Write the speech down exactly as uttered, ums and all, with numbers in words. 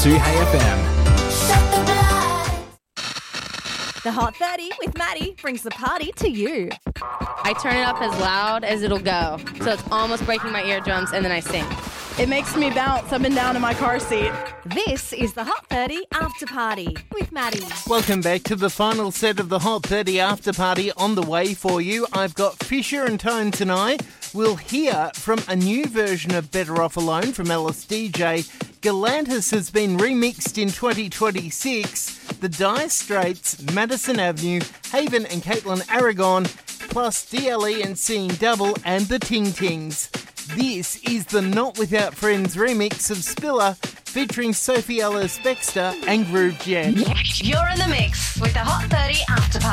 Suhay F M. The Hot thirty with Maddie brings the party to you. I turn it up as loud as it'll go, so it's almost breaking my eardrums, and then I sing. It makes me bounce up and down in my car seat. This is the Hot thirty After Party with Maddie. Welcome back to the final set of the Hot thirty After Party on the way for you. I've got Fisher and Tone tonight. We'll hear from a new version of Better Off Alone from L S D J. Galantis has been remixed in twenty twenty-six. The Dire Straits, Madison Avenue, Haven and Caitlin Aragon, plus D L E and Seeing Double and the Ting Tings. This is the Not Without Friends remix of Spiller featuring Sophie Ellis Bextor and Groove Jen. You're in the mix with the Hot thirty After Party.